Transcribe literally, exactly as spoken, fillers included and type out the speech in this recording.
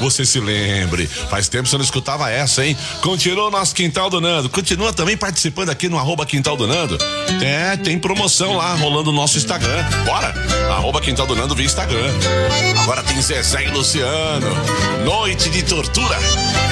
você se lembre. Faz tempo que você não escutava essa, hein? Continua o nosso Quintal do Nando. Continua também participando aqui no arroba Quintal do Nando. É, tem promoção lá rolando no nosso Instagram. Bora! Arroba Quintal do Nando via Instagram. Agora tem Zezé e Luciano. Noite de Tortura.